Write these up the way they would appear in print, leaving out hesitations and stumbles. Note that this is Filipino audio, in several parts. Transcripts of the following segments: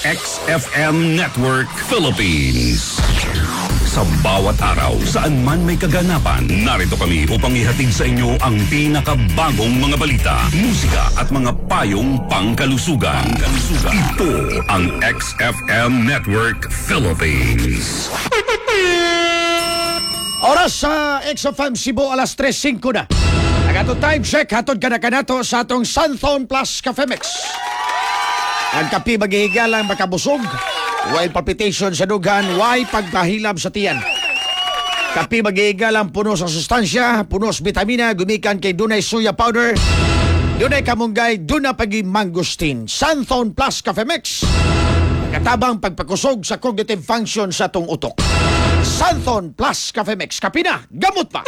XFM Network Philippines. Sa bawat araw, saan man may kaganapan, narito kami upang ihatid sa inyo ang pinakabagong mga balita, musika at mga payong pangkalusugan. Ito ang XFM Network Philippines. Oras sa XFM Cebu, alas 3:05 na. Ang time check, hatod ka na kanato sa atong Sunthorn Plus Cafe Mix. Ang kape maghihigalang makabusog, way palpitation sa dugan, way pagpahilab sa tiyan. Kape maghihigalang puno sa sustansya, puno sa vitamina, gumikan kay dunay soya powder, dunay kamunggay, dunay pagi mangosteen. Sunthorn Plus Cafe Mix. Katabang pagpakusog sa cognitive function sa tong utok. Sunthorn Plus Cafe Mix. Kape na, gamot pa.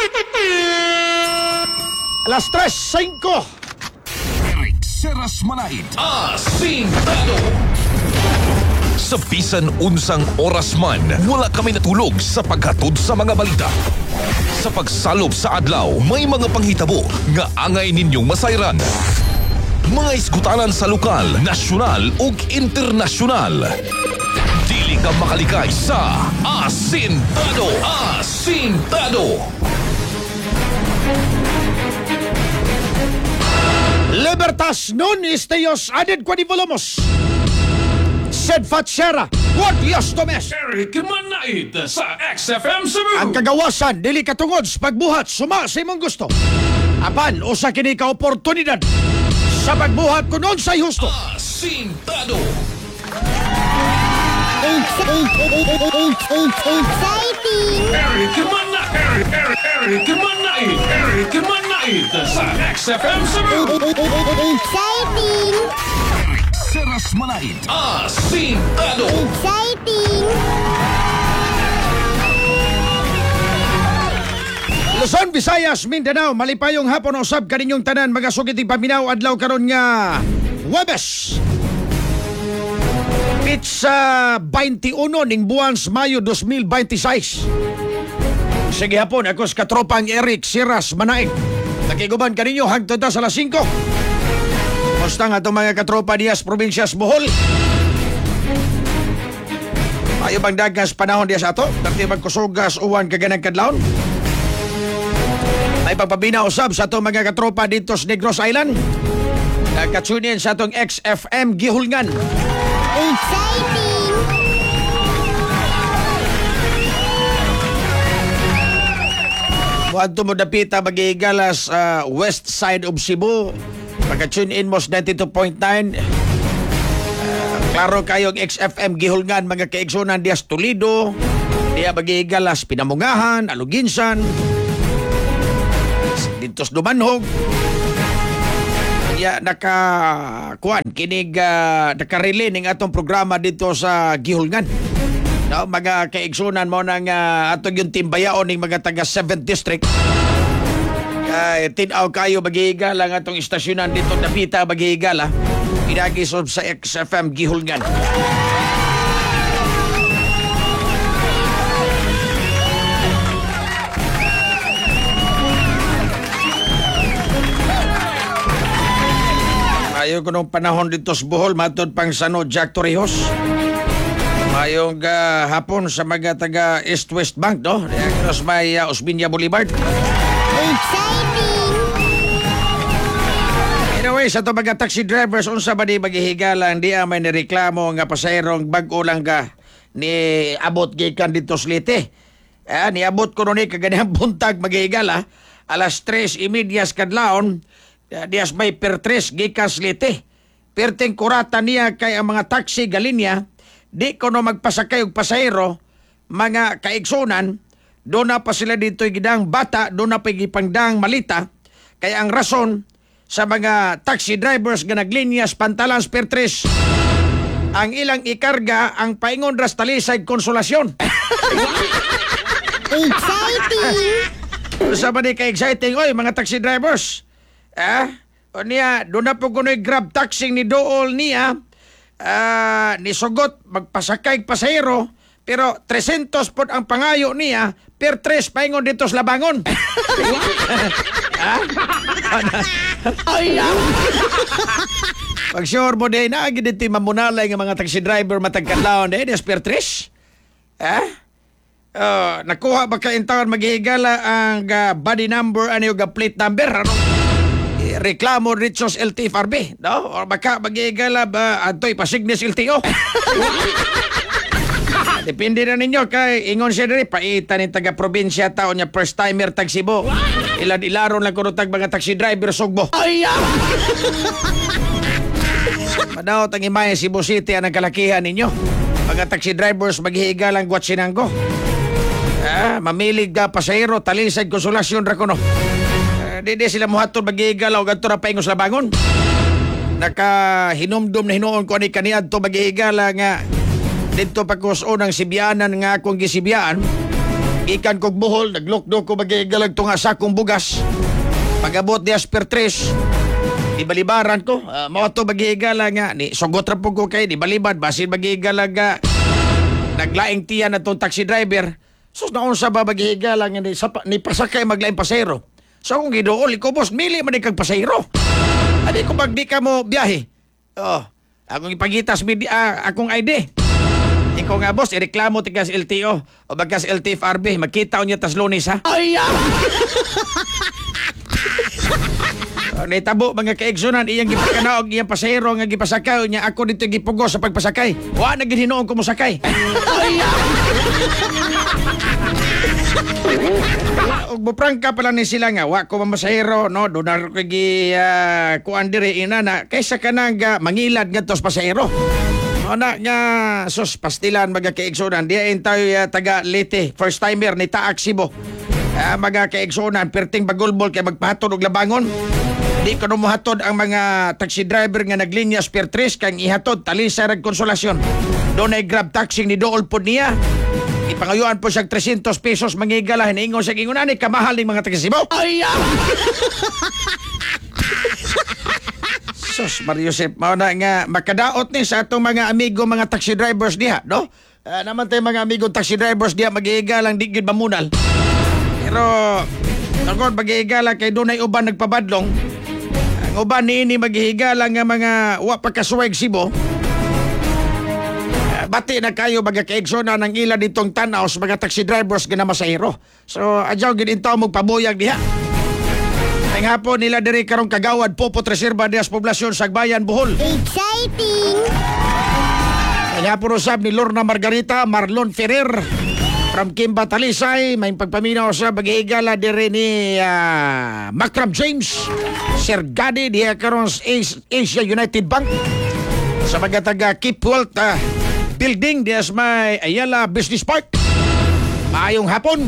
Alas 3:05. Seras Manait, Asintado. Sa bisan unsang oras man, wala kami natulog sa paghatod sa mga balita. Sa pagsalop sa adlaw, may mga panghitabo nga angay ninyong masayran. Mga isgutanan sa lokal, nasyonal ug internasyonal. Dili ka makalikay sa Asintado. Asintado. Libertas non isteos aded quadivolomos. Sed Fatsera, what Dios Tomes. Eric Manait sa XFM Cebu. Ang kagawasan, dili katungod sa pagbuhat, suma sa imong gusto. Apan, usa kini ka oportunidad sa pagbuhat kung unsay husto. Asintado. Eric Manait. Eric Manait sa XFM Cebu. Seras Manait, Asintado. Luzon, Visayas, Mindanao, malipayong hapon usab kaninyong tanan mga sugiti paminaw adlaw karon nga Huwebes. Pizza 21 ning buwan sa Mayo 2026. Sige hapon, ako sa katropang Eric Siras Manaig. Nakiguban kaninyo hangtod sa alas 5. Musta nga itong mga katropa diya sa probinsyas Bohol? Ayaw bang dagas panahon diya sa ato? Dati magkusugas uwan kaganang kadlaon? Ay pagpabina usab sa itong mga katropa dito sa Negros Island. Nagkatsunin sa itong XFM Gihulngan. Muadto mo dapita magigalas west side of Cebu. Pagka-tune in mo sa 92.9. Klaro kayong XFM Gihulngan mga kaigsunan diya sa Toledo. Diya magigalas Pinamungahan, Aluginsan. Dito sa Dumanhog. Diya nakakuan kinig nakarelay ning atong programa dito sa Gihulngan. No, mga kaigsunan mo ng atong yung timbayaon ng mga taga 7th District. Tinaw kayo maghihigala ang atong istasyonan dito napita maghihigala. Pinagisob sa XFM Gihulngan. Ayaw ko nung panahon dito sa Bohol, matod pang Sano Jack Torrijos. Mayong hapon sa mga taga East-West Bank, no? Tapos may Osmeña Boulevard. Anyway, sa ito mga taxi drivers, unsa ba di maghihigalang di may nireklamo nga pasayerong bag-o lang ka ni abot gikan dito sa Leyte. Ni abot ko nun kaganihang buntag maghihigala, alas 3:30 kadlaon, dias may per 3 gikan sa Leyte. Perting kurata niya kay ang mga taxi galinya, di ko no magpasakay og pasahero, mga kaigsunan, doon na pa sila dito gidang bata, doon na pa gipangdang malita. Kaya ang rason sa mga taxi drivers nga naglinyas pantalans per 3, ang ilang ikarga ang paingon ras talisay konsolasyon. Exciting! Sa ba di ka-exciting, oy mga taxi drivers? O niya, doon na po kuno'y grab taxi ni Dool niya, nisugot magpasakay pasahero pero 300 po ang pangayo niya per 3 paingon dito sa labangon. Pag sure mo din, gid ito mamunalay nga mga taxi driver matagkadlaon din, espertres? Nakuha ba ka intawan maghihigala ang body number ano yung plate number? Ano? Reklamo Richos LTFRB, no? O baka maghihigala ba ato ipasignis LTO? Depende na ninyo kay ingon siya diri paitan ni taga-probinsya taon niya first timer tag Cebu. Ilaron lang kuno tag mga taxi driver Sugbo. Madaot ang imaya Cebu City ang kalakihan ninyo. Mga taxi drivers maghihiga lang Guatsinango. Mamilig ka pasahero talisay konsolasyon ra kuno. Didi sila muhatod maghihiga lang og adto ra paingos labangon. Nakahinumdum na hinuon ko ni kaniadto maghihiga lang nga dito pagkuson ng Sibianan nga akong gisibiyaan. Ikan kog buhol, naglukdo ko magigalag to nga sakong bugas. Pag-abot di aspertres, ibalibaran ko. Mga to magigala nga. Sugot ra po ko kay, di balibad. Basin magigala nga. Naglaing tiyan na itong taxi driver. So, naon sa ba magigala nga ni pasakay maglaing pasero. So, kung gidool, ikaw boss, mili man kag pasero. Adi ko pag di ka mo biyahe. Akong ipagitas, akong ID. Ikaw nga boss, ireklamo tigas LTO o bagas LTFRB. Magkita niya tas Lunes ha. Naitabo mga kaigsunan iyang gipakanaog iyang pasahero nga gipasakay niya ako dito gipugos sa pagpasakay. Wa na gid hinuon ko mosakay. Og buprangka pala ni sila nga wa ko mamasahero no donar ko gi kuan diri ina na kaysa kanang mangilad ngadto sa pasahero. Ana nga sus pastilan mga kaigsunan diya tayo taga Leyte first timer ni Taak Cebu. Mga kaigsunan perting bagulbol kay magpahatod og labangon. Di ko muhatod ang mga taxi driver nga naglinya Pertres kang ihatod talisay rag konsolasyon. Doon ay grab taxi ni dool po niya. Ipangayuan po siya 300 pesos mangigala hinaingon sa ingunan ni kamahal ng mga taga Cebu. Sus, Mario Josep, mao na nga makadaot ni sa atong mga amigo mga taxi drivers diha, no? Naman tayo mga amigo taxi drivers diha maghihiga lang di gid mamunal. Pero tungod maghihiga lang kay dunay uban nagpabadlong. Ang uban niini maghihiga lang nga mga wa pa kasuwag Cebu. Bati na kayo mga kaigsonan ng ila ditong tanaw sa mga taxi drivers nga masahero. So, adyaw gid intaw magpabuyag diha. Ang hapon nila diri karong kagawad Popot Reserva Dias Poblasyon Sagbayan Bohol. Exciting! Ang hapon usab ni Lorna Margarita Marlon Ferrer from Kimba Talisay. May pagpaminaw sa baghigala diri ni Macram James Sir Gadi diha karon sa Asia United Bank sa mga taga Kipwalt Building diha sa may Ayala Business Park. Maayong hapon.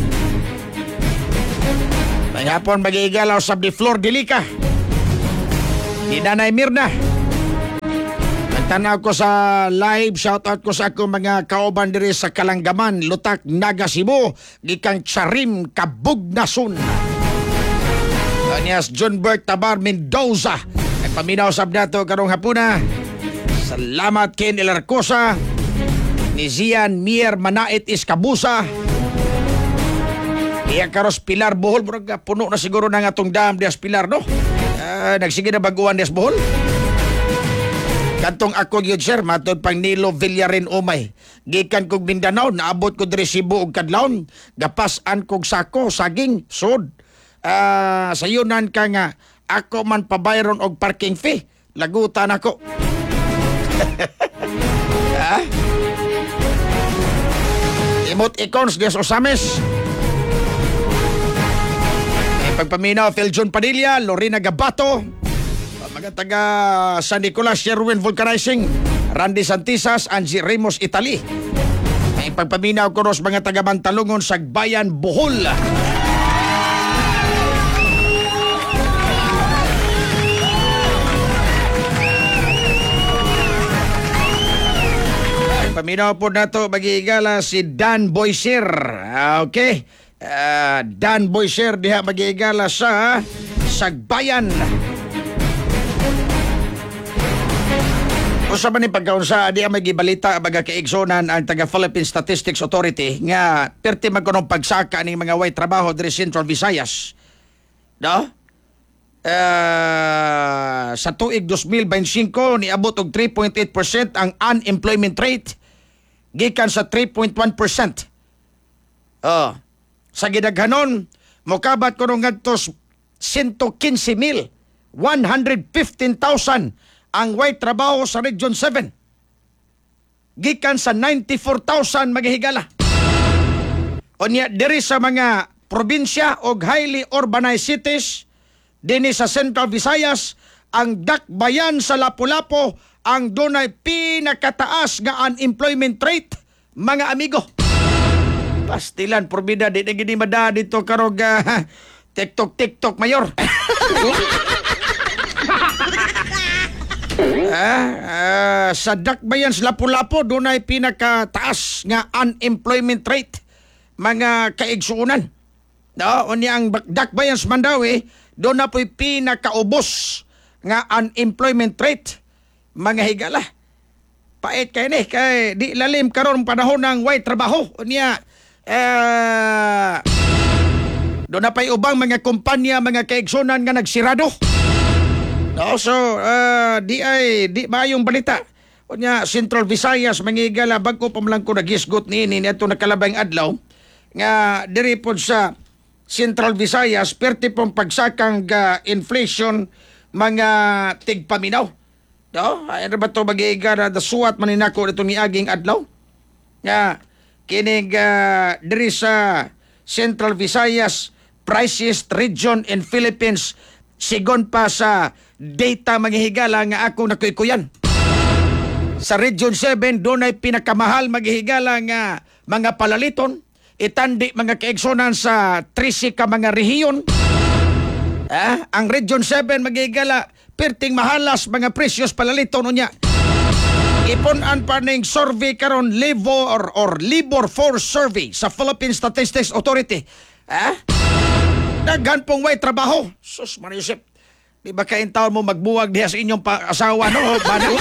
May hapon mag-iigalaw sa di Flor Delica. Di Nanay Mirna. Nagtanaw ko sa live, shoutout ko sa akong mga kauban diri sa Kalanggaman, Lutak, Naga, Cebu, gikang Charim, Kabugnason. Kanyas John Bert Tabar Mendoza. Nagpaminaw sa abdato karong hapuna. Salamat Ken Elarcosa, ni Zian Mier Manait Iskabusa. Iya karos Pilar Bohol, puno na siguro na nga itong dam Dias Pilar, no? Nagsige na baguan Dias Bohol. Kantong ako yun, sir, matod pang Nilo Villarin Umay. Gikan kog Mindanao, naabot ko diri Cebu og kadlawon. Gapasan kog sako, saging, sod. Sayunan ka nga, ako man pabayron og parking fee. Lagutan ako. Imot ikons Dias Osames. Pagpaminaw, Phil John Padilla, Lorena Gabato, mga taga San Nicolas, Sherwin Vulcanizing, Randy Santisas, Angie Ramos, Italy. May pagpaminaw ko mga taga Mantalungon, Sagbayan, Bohol. Paminaw po na to, mag-iigala si Dan Boyser. Okay. Dan Boyser diha mag-iigala sa Sagbayan. Usa man ni pagkaunsa diha magibalita mga kaigsonan ang taga Philippine Statistics Authority nga perti magkunong pagsaka ning mga way trabaho diri Central Visayas. No? sa tuig 2025 niabot og 3.8% ang unemployment rate gikan sa 3.1%. Sa gidaghanon mokabat kuno ngadtos 115,000 ang way trabaho sa Region 7 gikan sa 94,000 maghihigala. Unya diri sa mga probinsya o highly urbanized cities dinhi sa Central Visayas, ang dakbayan sa Lapu-Lapu ang dunay pinakataas nga unemployment rate, mga amigo. Pastilan, porbida, di na gini mada dito karog TikTok mayor. Sa dakbayan sa Lapu-Lapu dunay pinakataas nga unemployment rate, mga kaigsuunan. No, unya ang dakbayan sa Mandawi doon na po'y pinakaubos nga unemployment rate, mga higala. Pait kayo ni, kay di lalim karon panahon ng way trabaho. Unya, doon na pa'y ubang mga kumpanya, mga kaigsunan nga nagsirado. No, so, di mayong balita. Unya, Central Visayas, mga higala, bago pa lang ko nagisgot ni ito nakalabang adlaw, nga diri po sa Central Visayas, perti pong pagsakang inflation mga tigpaminaw. No? Ano ba ito mag-iiga na dasuwat maninako ito ni aging adlaw? Nga, kinig diri sa Central Visayas, priciest region in Philippines, sigon pa sa data maghihigala nga ako nakuikuyan. Sa Region 7, doon ay pinakamahal maghihigala nga mga palaliton, itandi mga kaigsonan sa 13 ka mga rehiyon. Ang Region 7 magigala perting mahalas mga presyos palaliton unya. Ipunan pa ning survey karon labor or labor force survey sa Philippine Statistics Authority. Daghan pong way trabaho. Sus manisip. Di ba kain taon mo magbuwag diha sa inyong asawa no? Bana?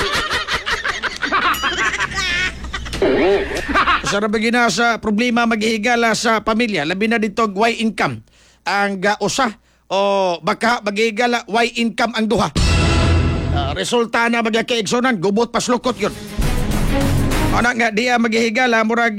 Sarap gina sa problema maghihigala sa pamilya, labi na dito way income ang usa o baka maghihigala way income ang duha. Resulta na magkaigsonan, gubot paslukot yun. Ana nga diya maghihigala murag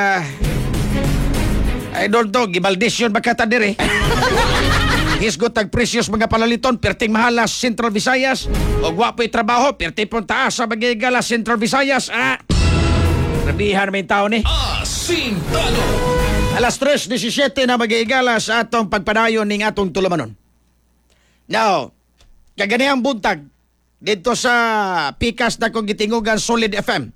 I don't know, gibaldisyon baka ta dire. Hisgot tag presyos mga palaliton, perting mahalas Central Visayas o gwapo'y trabaho, perting puntaas sa maghihigala Central Visayas. Rabihan may tao ni. Asintado. Alas 3:17 na mag-iigala sa atong pagpadayon ning atong tulumanon. Now, kaganihang buntag dito sa pikas na kong gitingugan Solid FM.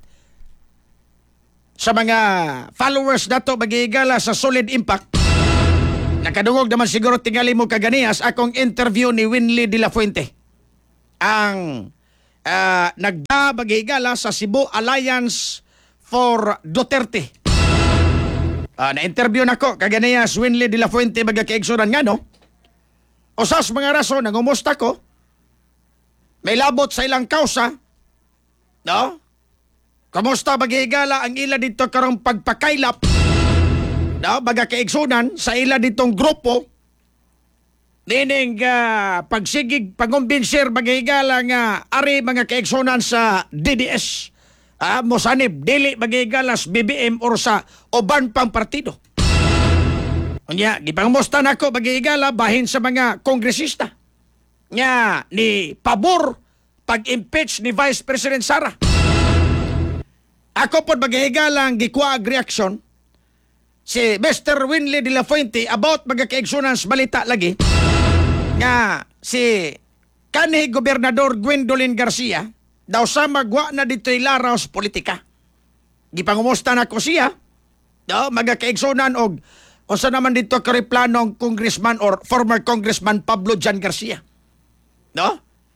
Sa mga followers nato mag-iigala sa Solid Impact, nakadungog naman siguro tingali mo kaganihas akong interview ni Winley de la Fuente. Ang mag-iigala sa Cebu Alliance for Duterte. Na-interview na ko, kaganayas Winley de la Fuente magkakaigsunan nga no. Usas mga rason, nangumusta ko, may labot sa ilang kausa, no? Kamusta maghihigala ang ila dito karong pagpakailap, no? Magkakaigsunan sa ila ditong grupo, nining pagsigig, pangumbinser maghihigala nga ari mga kaigsunan sa DDS. Mosanib, dili magigalas BBM or sa uban pang partido. Nga, gipangmusta na ako magigala bahin sa mga kongresista. Nga, ni pabor pag-impeach ni Vice President Sara. Ako po magigalang gikuag reaksyon si Mr. Winley de la Fuente about magkakaigsunan sa balita lagi nga si kanhi Gobernador Gwendolyn Garcia daw sa magwa na dito'y laraw sa politika. Gipangumusta na ko siya, magkakaigsunan og unsa naman dito kariplanong congressman or former congressman Pablo Jan Garcia. No?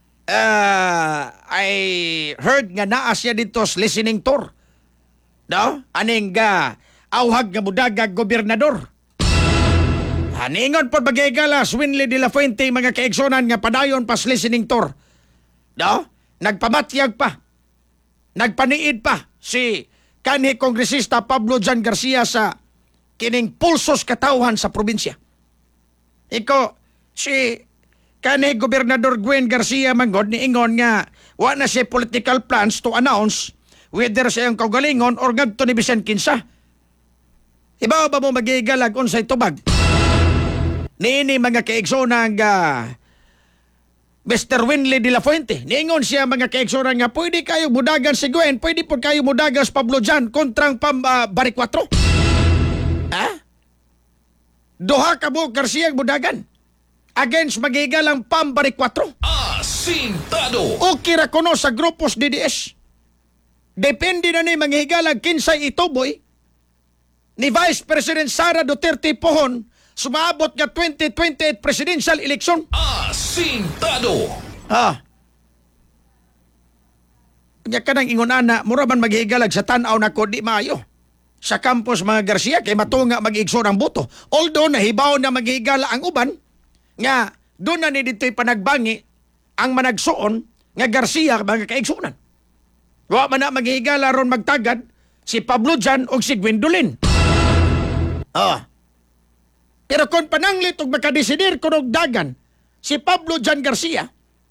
I heard nga naa siya dito sa listening tour. No? Aning awhag nga budagag gobernador. Haningon po bagaygalas Winley de la Fuente mga kaigsunan nga padayon pas listening tour. No? Nagpamatyag pa, nagpaniid pa si kanhi kongresista Pablo Jan Garcia sa kining pulsos katawhan sa probinsya. Iko, si kani Gobernador Gwen Garcia Mangod ni ingon nga wa na siya political plans to announce whether sa iyang kaugalingon or ngadto ni bisan kinsa. Ibaw ba mo magigalag unsay tubag? Niini mga kaigsoon nga Mr. Winley de la Fuente. Niingon siya mga kaigsoon nga pwede kayo mudagan si Gwen, pwede po kayo mudagan si Pablo Jan kontrang Bari 4. Ha? Duha ka mo Garcia mudagan against magigalang Bari 4. Asintado. Okay ra kuno sa grupos DDS. Depende na ni manghigalang kinsay ituboy ni Vice President Sara Duterte pohon sumabot nga 2028 presidential election. Asintado. Nya kanang ingon ana, mura man maghigalag sa tan-aw nako di maayo. Sa campus mga Garcia kay matunga mag-igsoon ang boto. Although nahibaw na maghigala ang uban nga doon na ni dito'y panagbangi ang managsuon nga Garcia mga kaigsunan. Wa man na maghigala ron magtagad si Pablo Jan o si Gwendolyn. Pero kung pananglit og makadesidir kung og dagan si Pablo Jan Garcia,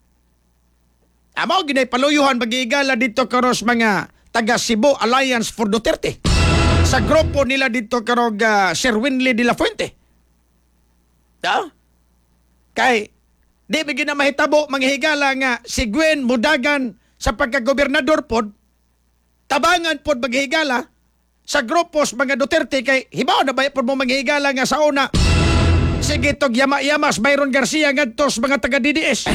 amo ginay paluyuhan maghigala dito karos mga taga Cebu Alliance for Duterte sa grupo nila dito karog Sir Winley de la Fuente. Kay di bigyan na mahitabo manghigala nga si Gwen mudagan sa pagkagobernador pod, tabangan pod maghigala sa grupos mga Duterte kay hibaw na ba pod mo manghigala nga sa una sige tog yama-yamas Byron Garcia ngadtos mga taga DDS.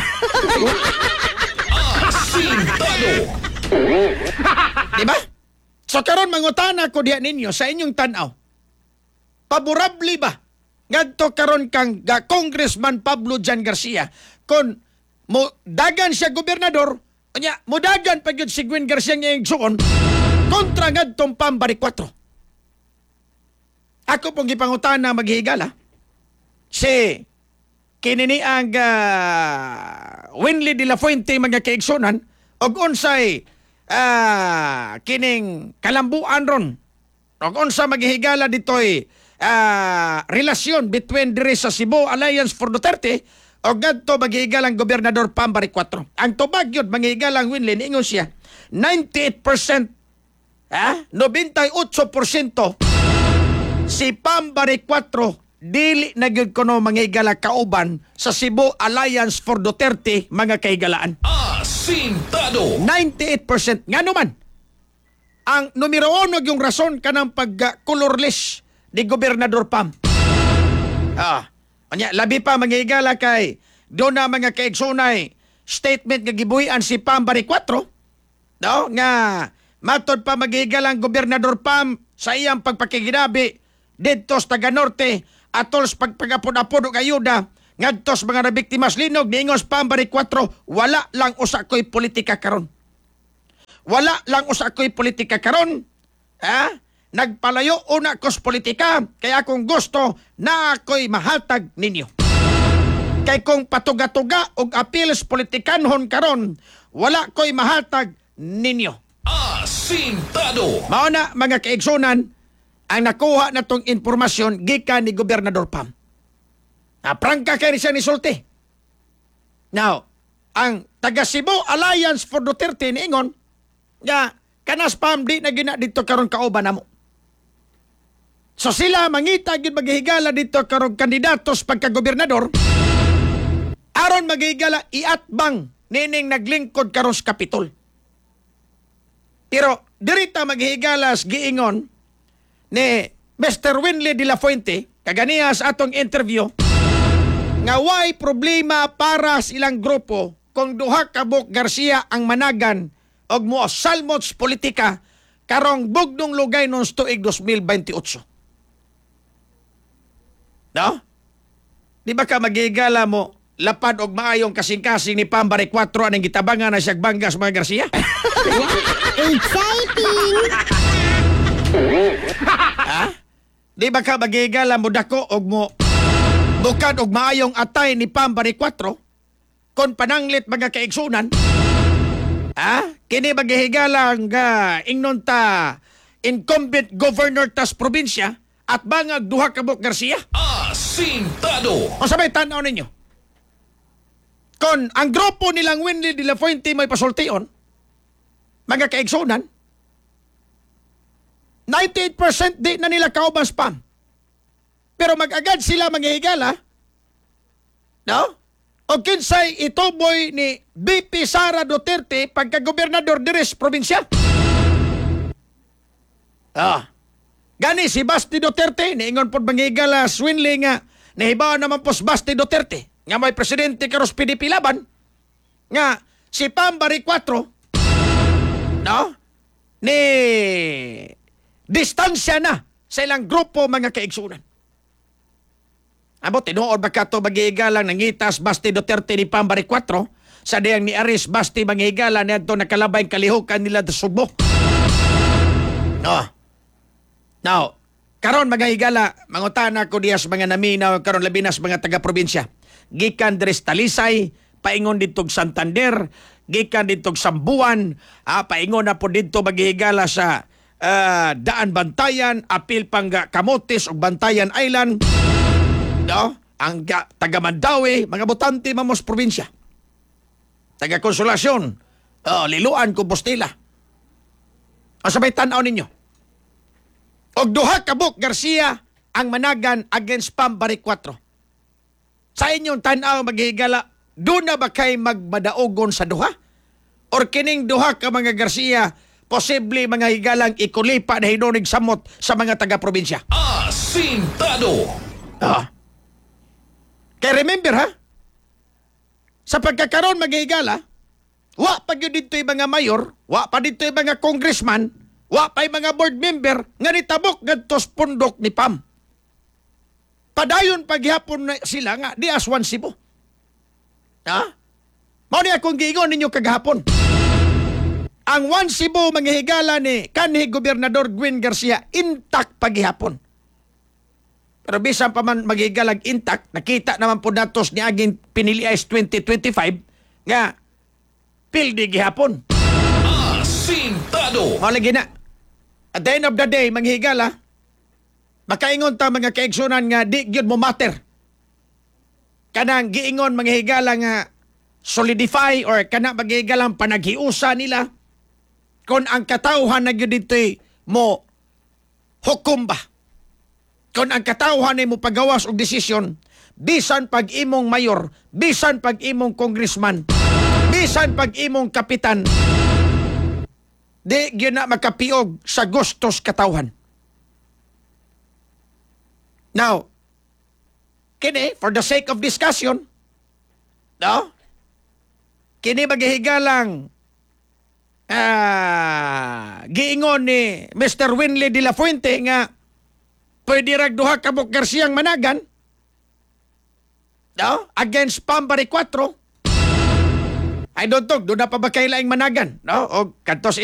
Asintado. Diba? So karon mangutana ko diha ninyo sa inyong tan-aw. Paborable ba ngadto karon kang Congressman Pablo Jan Garcia kon mo dagan siya gobernador nya mo dagan pa gyud si Gwen Garcia nga igsuon kontra ngadtong Bari 4. Ako pong gipangutana maghigala si kinini ang Winley de la Fuente mga kaigsunan og unsay kining kalambuan ron og unsa maghigala ditoy relasyon between diri sa Cebu Alliance for Duterte o gadto maghigalang gobernador Bari 4. Ang tubag yun maghigalang Winley niingon siya 98% 98% si Bari 4 dili na gyud kuno manghigala kauban sa Cebu Alliance for Duterte mga kahigalaan. Asintado. 98% ngano man ang numero 1 yung rason kanang pag-colorless ni Gobernador Pam. Labi pa manghigala kay doon na mga kaigsunay statement nga gibuhian si Bari 4 no nga matod pa maghigalang Gobernador Pam sa iyang pagpakiginabi didto sa taga Norte atol sa pagpagapod-apod og ayuda ngadtos mga nabiktimas linog niingos Bari 4 wala lang usa koy politika karon. Wala lang usa koy politika karon. Nagpalayo una ko sa politika kaya kung gusto na ako'y mahatag ninyo. Kay kung patuga-tuga og appeals politikanhon karon wala ko'y mahatag ninyo. Asintado. Mao na mga kaigsunan ang nakuha na tong informasyon gikan ni Gobernador Pam. Prangka kay siya ni Sulti. Now, ang taga Cebu Alliance for Duterte niingon nga kanas Pam di na gina dito karon kauban namo. So sila mangita gyud maghigala dito karong kandidatos pagka-gobernador aron maghigala iatbang nining naglingkod karon sa Kapitol. Pero dirita maghigalas giingon ni Mr. Winley de la Fuente kaganiya sa atong interview nga way problema para sa ilang grupo kung duha ka Bok Garcia ang managan og mo salmots politika karong bugdong lugay noong tuig 2028. No? Di ba ka magigala mo lapad og maayong kasing-kasing ni Bari 4 anong gitabangan na siyag banggas mga Garcia? Exciting! Di ba ka magigala mo dako og mo bukad og maayong atay ni Bari 4 kon pananglit mga kaigsunan? Kini maghihigala nga ingnon ta incumbent governor tas probinsya at bangag duha ka Bok Garcia? Asintado. O sabay tanaw ninyo. Kon ang grupo nilang Winley de la Fuente may pasultion, mga kaigsunan, 98% di na nila kauban spam. Pero mag-agad sila manghihigala, no? O kinsay ituboy ni BP Sara Duterte pagka-gobernador diri sa probinsya. Gani si Basti Duterte, niingon po manghihigala Swinley nga, nahibaw naman po si Basti Duterte, nga may presidente karos PDP laban, nga si Pambari 4, no? Ni distansya na sa ilang grupo mga kaigsunan. Amo, tinuod ba ka ito maghihigalang nangitas Basti Duterte ni Pambari 4 sa diyang ni Aris Basti manghihigala na ito nakalabay kalihukan nila sa Subo. No. Now, karon mga higala, mangutana ko diya sa mga naminaw, karon labinas mga taga-probinsya. Gikan dres Talisay, paingon ditog Santander, gikan ditog Sambuan, paingon na po dito maghihigala sa Daan Bantayan, apil pang Camotes o Bantayan Island, no? Ang taga Mandawi, mga botante mamos probinsya. Taga Konsolasyon, Liluan, Compostela. Ang sabay tanaw ninyo. Og duha ka Bok Garcia ang managan against Pambari 4. Sa inyong tanaw maghihigala, doon na ba kay magmadaogon sa duha? Or kining duha ka mga Garcia, posible mga higalang ikulipa na hinunig samot sa mga taga-probinsya? Asintado! Kaya remember ha, sa pagkakaroon maghihigala, wa pa yun dito yung mga mayor, wa pa dito yung mga congressman, wa pa yung mga board member, nga nitabok gantos pundok ni Pam. Padayon paghihapon na sila nga, di aswan Cebu. Mao ni akong giingon ninyo kagahapon. Ang One Cebu manghihigala ni kanhi Gobernador Gwen Garcia, intact paghihapon. Pero bisan pa man maghigalag intact, nakita naman po natos ni aging piniliais 2025 nga pildi gihapon. Asintado! Malagi na. At the end of the day, manghigala, makaingon ta mga kaigsunan nga di gyud mo matter. Kanang giingon manghigala nga solidify or kana maghigalang panaghiusa nila kung ang katauhan na gyud dito'y mo hukom ba. Kung ang katauhan ay mo pagawas og desisyon, bisan pag-imong mayor, bisan pag-imong congressman, bisan pag-imong kapitan, di gyud na makapiog sa gustos katauhan. Now, kini, for the sake of discussion, no? Kini maghihigalang giingon ni Mr. Winley de la Fuente nga pwede ragduha ka Bok Garcia ang managan, no? Against Pambari 4. I don't know, doon na pa ba kailaing managan, no? O kantos